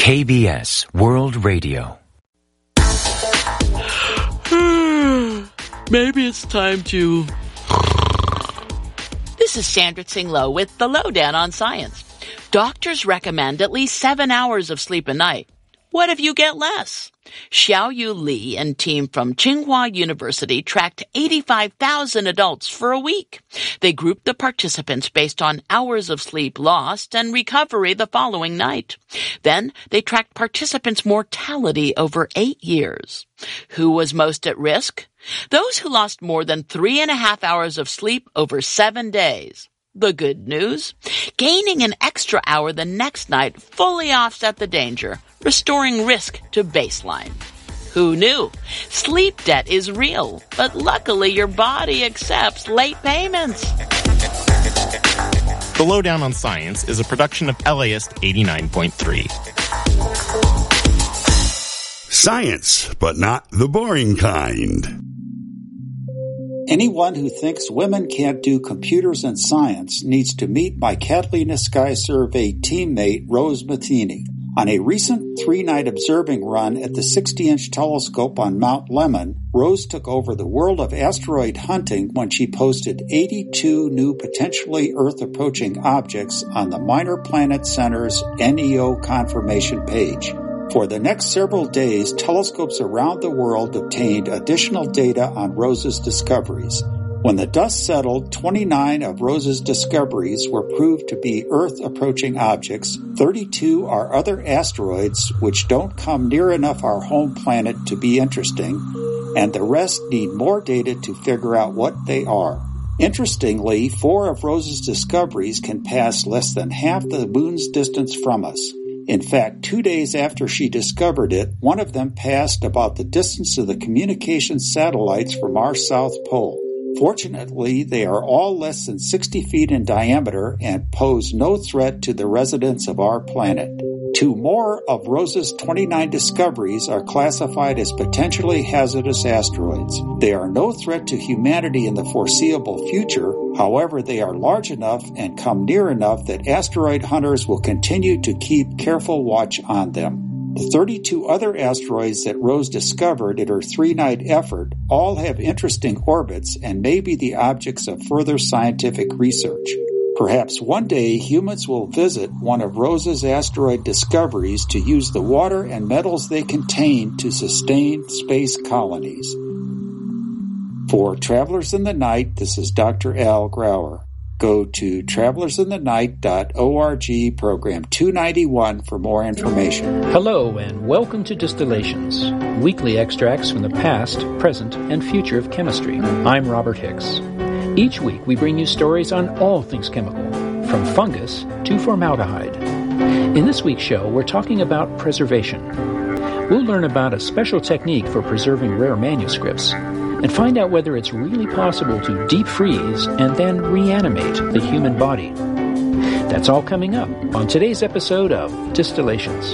KBS World Radio. Maybe it's time to... This is Sandra Tsing-Loh with the Lowdown on Science. Doctors recommend at least 7 hours of sleep a night. What if you get less? Xiaoyu Li and team from Tsinghua University tracked 85,000 adults for a week. They grouped the participants based on hours of sleep lost and recovery the following night. Then they tracked participants' mortality over 8 years. Who was most at risk? Those who lost more than 3.5 hours of sleep over 7 days. The good news? Gaining an extra hour the next night fully offset the danger, restoring risk to baseline. Who knew? Sleep debt is real, but luckily your body accepts late payments. The Lowdown on Science is a production of LAist 89.3. Science, but not the boring kind. Anyone who thinks women can't do computers and science needs to meet my Catalina Sky Survey teammate Rose Matheny. On a recent 3-night observing run at the 60-inch telescope on Mount Lemmon, Rose took over the world of asteroid hunting when she posted 82 new potentially Earth-approaching objects on the Minor Planet Center's NEO confirmation page. For the next several days, telescopes around the world obtained additional data on Rose's discoveries. When the dust settled, 29 of Rose's discoveries were proved to be Earth-approaching objects, 32 are other asteroids which don't come near enough our home planet to be interesting, and the rest need more data to figure out what they are. Interestingly, 4 of Rose's discoveries can pass less than half the moon's distance from us. In fact, 2 days after she discovered it, one of them passed about the distance of the communication satellites from our South Pole. Fortunately, they are all less than 60 feet in diameter and pose no threat to the residents of our planet. 2 more of Rose's 29 discoveries are classified as potentially hazardous asteroids. They are no threat to humanity in the foreseeable future. However, they are large enough and come near enough that asteroid hunters will continue to keep careful watch on them. The 32 other asteroids that Rose discovered in her 3-night effort all have interesting orbits and may be the objects of further scientific research. Perhaps one day humans will visit one of Rose's asteroid discoveries to use the water and metals they contain to sustain space colonies. For Travelers in the Night, this is Dr. Al Grauer. Go to travelersinthenight.org, program 291 for more information. Hello and welcome to Distillations, weekly extracts from the past, present, and future of chemistry. I'm Robert Hicks. Each week we bring you stories on all things chemical, from fungus to formaldehyde. In this week's show, we're talking about preservation. We'll learn about a special technique for preserving rare manuscripts and find out whether it's really possible to deep freeze and then reanimate the human body. That's all coming up on today's episode of Distillations.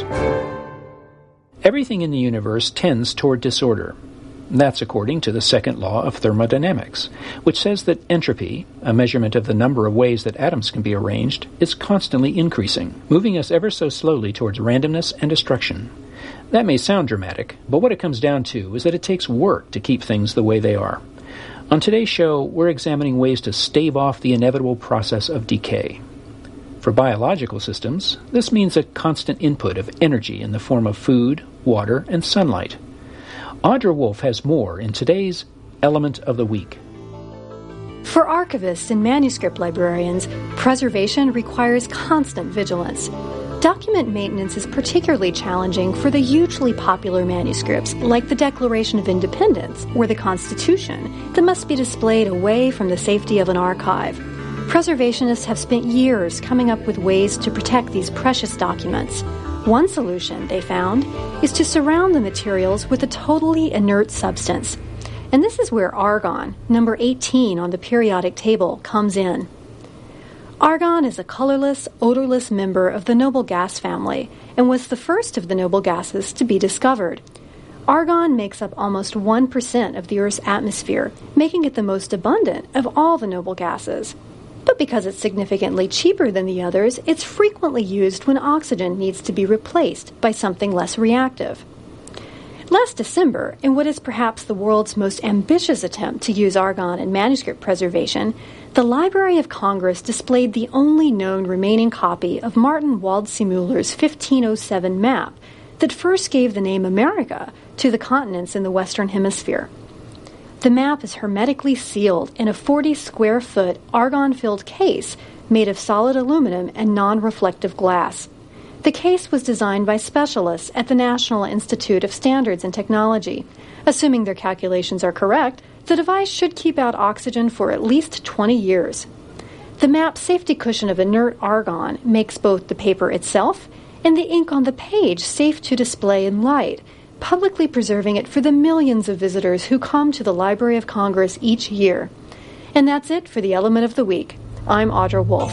Everything in the universe tends toward disorder. That's according to the second law of thermodynamics, which says that entropy, a measurement of the number of ways that atoms can be arranged, is constantly increasing, moving us ever so slowly towards randomness and destruction. That may sound dramatic, but what it comes down to is that it takes work to keep things the way they are. On today's show, we're examining ways to stave off the inevitable process of decay. For biological systems, this means a constant input of energy in the form of food, water, and sunlight. Audra Wolf has more in today's Element of the Week. For archivists and manuscript librarians, preservation requires constant vigilance. Document maintenance is particularly challenging for the hugely popular manuscripts like the Declaration of Independence or the Constitution that must be displayed away from the safety of an archive. Preservationists have spent years coming up with ways to protect these precious documents. One solution, they found, is to surround the materials with a totally inert substance. And this is where argon, number 18 on the periodic table, comes in. Argon is a colorless, odorless member of the noble gas family and was the first of the noble gases to be discovered. Argon makes up almost 1% of the Earth's atmosphere, making it the most abundant of all the noble gases. But because it's significantly cheaper than the others, it's frequently used when oxygen needs to be replaced by something less reactive. Last December, in what is perhaps the world's most ambitious attempt to use argon in manuscript preservation, the Library of Congress displayed the only known remaining copy of Martin Waldseemüller's 1507 map that first gave the name America to the continents in the Western Hemisphere. The map is hermetically sealed in a 40-square-foot argon-filled case made of solid aluminum and non-reflective glass. The case was designed by specialists at the National Institute of Standards and Technology. Assuming their calculations are correct, the device should keep out oxygen for at least 20 years. The map's safety cushion of inert argon makes both the paper itself and the ink on the page safe to display in light, publicly preserving it for the millions of visitors who come to the Library of Congress each year. And that's it for the Element of the Week. I'm Audra Wolf.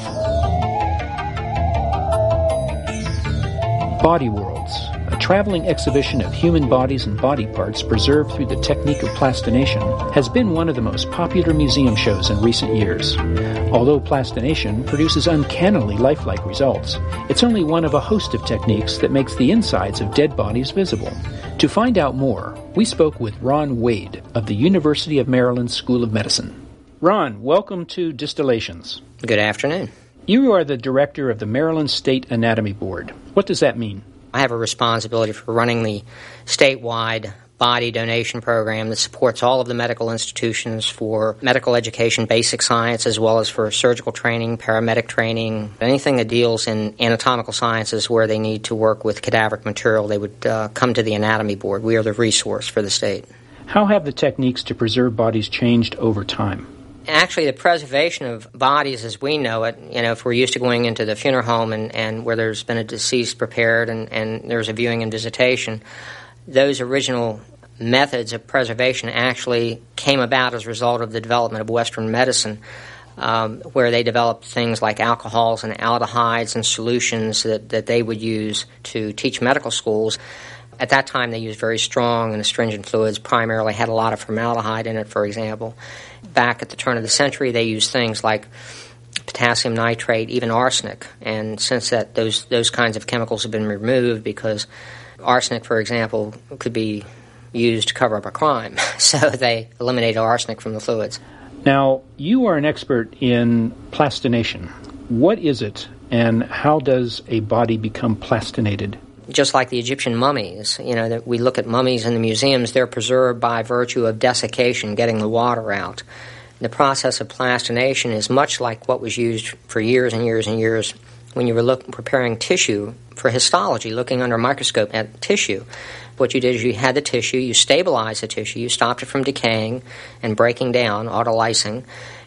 Body Worlds, a traveling exhibition of human bodies and body parts preserved through the technique of plastination, has been one of the most popular museum shows in recent years. Although plastination produces uncannily lifelike results, it's only one of a host of techniques that makes the insides of dead bodies visible. To find out more, we spoke with Ron Wade of the University of Maryland School of Medicine. Ron, welcome to Distillations. Good afternoon. You are the director of the Maryland State Anatomy Board. What does that mean? I have a responsibility for running the statewide body donation program that supports all of the medical institutions for medical education, basic science, as well as for surgical training, paramedic training, anything that deals in anatomical sciences where they need to work with cadaveric material, they would come to the Anatomy Board. We are the resource for the state. How have the techniques to preserve bodies changed over time? Actually, the preservation of bodies as we know it, if we're used to going into the funeral home and where there's been a deceased prepared and there's a viewing and visitation, those original methods of preservation actually came about as a result of the development of Western medicine, where they developed things like alcohols and aldehydes and solutions that they would use to teach medical schools. At that time, they used very strong and astringent fluids, primarily had a lot of formaldehyde in it, for example. Back at the turn of the century, they used things like potassium nitrate, even arsenic. And since those kinds of chemicals have been removed because arsenic, for example, could be used to cover up a crime, so they eliminated arsenic from the fluids. Now, you are an expert in plastination. What is it, and how does a body become plastinated? Just like the Egyptian mummies, that we look at mummies in the museums, they're preserved by virtue of desiccation, getting the water out. The process of plastination is much like what was used for years and years and years when you were preparing tissue for histology, looking under a microscope at tissue. What you did is you had the tissue, you stabilized the tissue, you stopped it from decaying and breaking down, autolysing,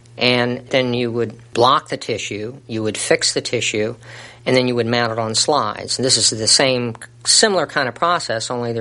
and then you would block the tissue, you would fix the tissue, and then you would mount it on slides. And this is the similar kind of process, only